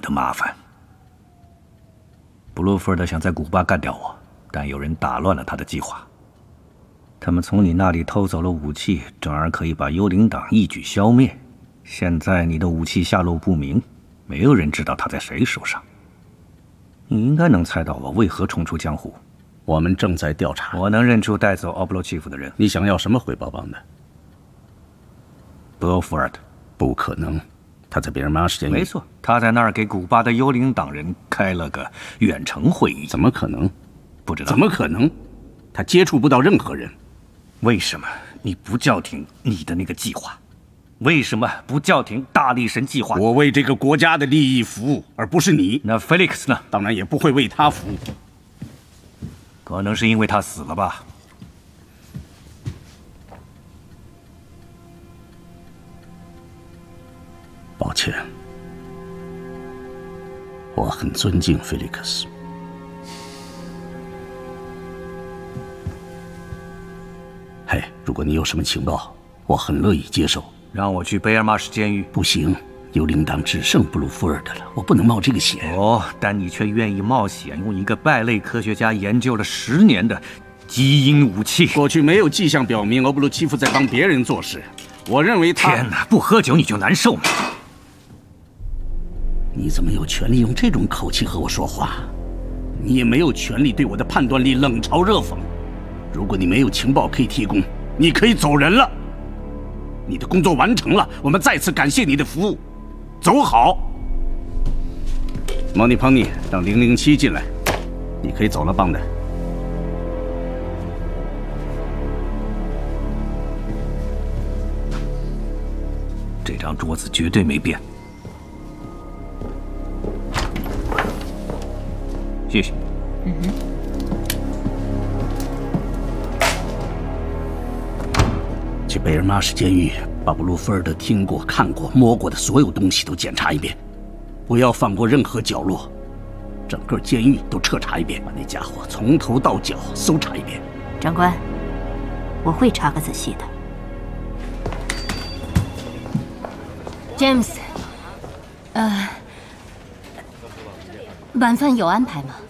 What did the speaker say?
的麻烦。布鲁福尔德想在古巴干掉我，但有人打乱了他的计划。他们从你那里偷走了武器，转而可以把幽灵党一举消灭。现在你的武器下落不明，没有人知道他在谁手上。你应该能猜到我为何重出江湖。 我们正在调查。 我能认出带走奥布罗契夫的人。 你想要什么回报棒的？ 布罗福尔德。 不可能，他在贝尔马什监狱。 没错，他在那儿给古巴的幽灵党人开了个远程会议。 怎么可能？ 不知道。 怎么可能？他接触不到任何人。 为什么你不叫停你的那个计划？为什么不叫停大力神计划？ 我为这个国家的利益服务，而不是你。 那菲利克斯呢？ 当然也不会为他服务。 可能是因为他死了吧。 抱歉，我很尊敬菲利克斯。嘿，如果你有什么情报，我很乐意接受。 让我去贝尔马什监狱？ 不行，幽灵党只剩布鲁福尔德了，我不能冒这个险。 哦，但你却愿意冒险用一个败类科学家研究了10年的基因武器。 过去没有迹象表明欧布鲁契夫在帮别人做事。我认为他…… 天哪，不喝酒你就难受吗？ 你怎么有权利用这种口气和我说话？你也没有权利对我的判断力冷嘲热讽。如果你没有情报可以提供，你可以走人了。你的工作完成了，我们再次感谢你的服务。走好。莫尼庞尼，让007进来。你可以走了，棒的。 这张桌子绝对没变。谢谢。 去贝尔马什监狱，把布鲁福尔德听过、看过、摸过的所有东西都检查一遍，不要放过任何角落，整个监狱都彻查一遍，把那家伙从头到脚搜查一遍。 长官，我会查个仔细的。James，晚饭有安排吗？